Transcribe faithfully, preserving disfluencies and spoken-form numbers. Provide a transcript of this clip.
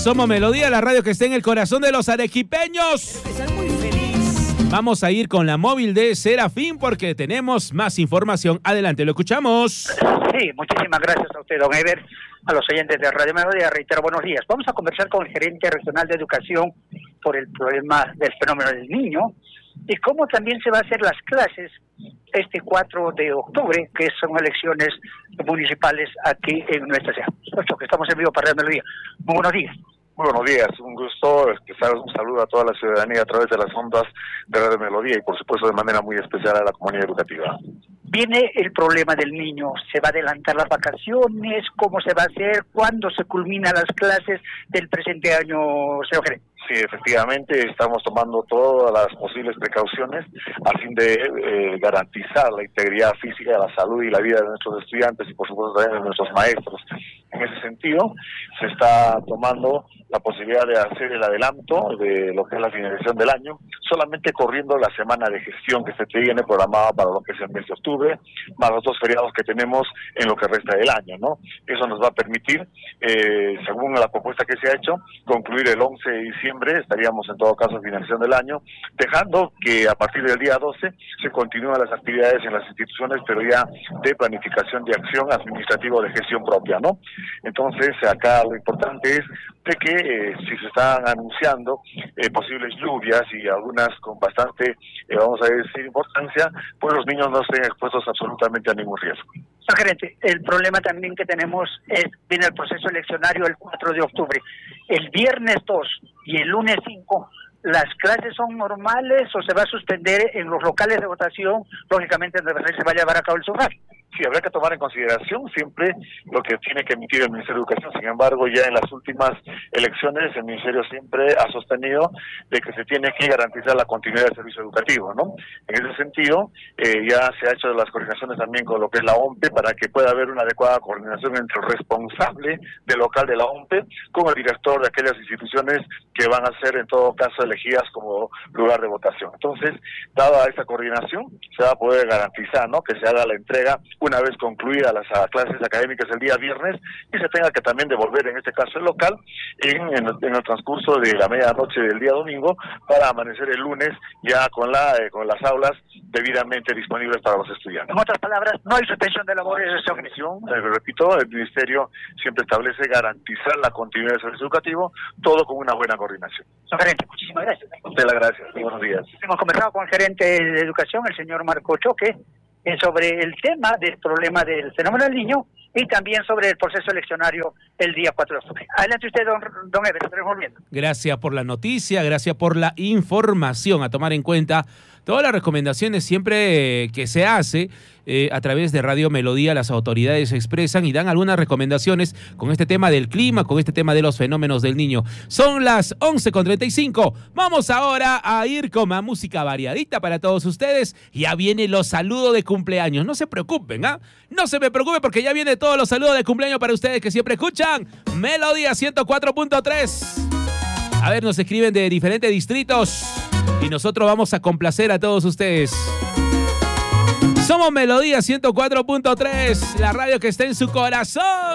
Somos Melodía, la radio que está en el corazón de los arequipeños. Muy feliz. Vamos a ir con la móvil de Serafín porque tenemos más información. Adelante, lo escuchamos. Sí, muchísimas gracias a usted, don Ever, a los oyentes de Radio Melodía. Reitero, buenos días. Vamos a conversar con el gerente regional de educación por el problema del fenómeno del niño y cómo también se va a hacer las clases este cuatro de octubre, que son elecciones municipales aquí en nuestra ciudad. Ocho, que estamos en vivo para Radio Melodía. Muy buenos días. Muy buenos días, un gusto expresar un saludo a toda la ciudadanía a través de las ondas de Radio Melodía y por supuesto de manera muy especial a la comunidad educativa. Viene el problema del niño, ¿se va a adelantar las vacaciones? ¿Cómo se va a hacer? ¿Cuándo se culminan las clases del presente año, señor gerente? Sí, efectivamente, estamos tomando todas las posibles precauciones a fin de eh, garantizar la integridad física, la salud y la vida de nuestros estudiantes y por supuesto también de nuestros maestros. En ese sentido, se está tomando la posibilidad de hacer el adelanto de lo que es la finalización del año, solamente corriendo la semana de gestión que se tiene programada para lo que es el mes de octubre, más los dos feriados que tenemos en lo que resta del año, ¿no? Eso nos va a permitir, eh, según la propuesta que se ha hecho, concluir el once de diciembre, estaríamos en todo caso en finalización del año, dejando que a partir del día doce se continúen las actividades en las instituciones, pero ya de planificación de acción administrativa o de gestión propia, ¿no? Entonces, acá lo importante es de que eh, si se están anunciando eh, posibles lluvias y algunas con bastante, eh, vamos a decir, importancia, pues los niños no estén expuestos absolutamente a ningún riesgo. Señor gerente, el problema también que tenemos es, viene el proceso eleccionario el cuatro de octubre. El viernes dos y el lunes cinco, ¿las clases son normales o se va a suspender en los locales de votación, lógicamente donde se va a llevar a cabo el sufragio? Sí, habrá que tomar en consideración siempre lo que tiene que emitir el Ministerio de Educación. Sin embargo, ya en las últimas elecciones, el Ministerio siempre ha sostenido de que se tiene que garantizar la continuidad del servicio educativo, ¿no? En ese sentido, eh, ya se ha hecho las coordinaciones también con lo que es la O M P E para que pueda haber una adecuada coordinación entre el responsable del local de la O M P E con el director de aquellas instituciones que van a ser en todo caso elegidas como lugar de votación. Entonces, dada esa coordinación, se va a poder garantizar, ¿no?, que se haga la entrega una vez concluidas las uh, clases académicas el día viernes y se tenga que también devolver, en este caso el local, en, en, en el transcurso de la medianoche del día domingo para amanecer el lunes ya con la eh, con las aulas debidamente disponibles para los estudiantes. En otras palabras, no hay suspensión de labores de organización. Eh, repito, el Ministerio siempre establece garantizar la continuidad del servicio educativo, todo con una buena coordinación. Señor gerente, muchísimas gracias. Usted las gracias. Buenos días. Hemos conversado con el gerente de Educación, el señor Marco Choque, sobre el tema del problema del fenómeno del niño y también sobre el proceso eleccionario el día cuatro de octubre. Adelante usted, don, don Ever, estaremos volviendo. Gracias por la noticia, gracias por la información, a tomar en cuenta todas las recomendaciones siempre eh, que se hace eh, a través de Radio Melodía. Las autoridades se expresan y dan algunas recomendaciones con este tema del clima, con este tema de los fenómenos del niño. Son las once con treinta y cinco. Vamos ahora a ir con más música variadita para todos ustedes. Ya vienen los saludos de cumpleaños. No se preocupen, ¿ah? ¿eh? No se me preocupen porque ya vienen todos los saludos de cumpleaños para ustedes que siempre escuchan Melodía ciento cuatro punto tres. A ver, nos escriben de diferentes distritos y nosotros vamos a complacer a todos ustedes. Somos Melodía ciento cuatro punto tres, la radio que está en su corazón.